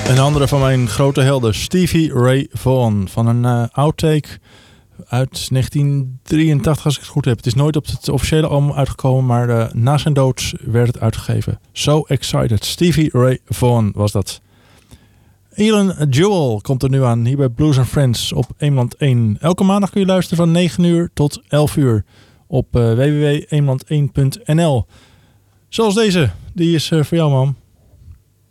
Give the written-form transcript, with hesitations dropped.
Een andere van mijn grote helden, Stevie Ray Vaughan. Van een outtake uit 1983, als ik het goed heb. Het is nooit op het officiële album uitgekomen, maar na zijn dood werd het uitgegeven. So Excited. Stevie Ray Vaughan was dat. Elon Jewel komt er nu aan, hier bij Blues & Friends op Eemland 1. Elke maandag kun je luisteren van 9 uur tot 11 uur op www.eemland1.nl. Zoals deze, die is voor jou, man.